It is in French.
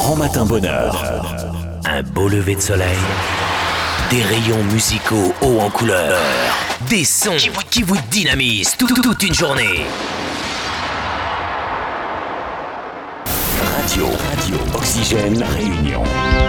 Grand Matin Bonheur. Un beau lever de soleil, des rayons musicaux hauts en couleur, des sons qui vous dynamisent toute une journée. Radio Oxygène Réunion.